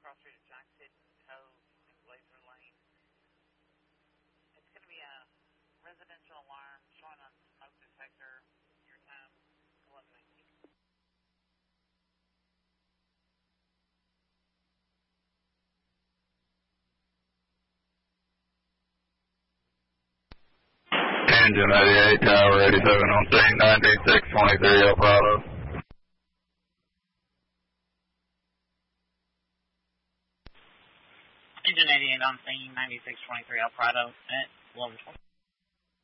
cross street at Jackson Cove and Glazer Lane. It's going to be a residential alarm showing on smoke detector. Your time, 11:19. Engine 88, Tower 87 on scene, 9623 El Prado. Engine 88 on scene, 9623 El Prado at 11:20.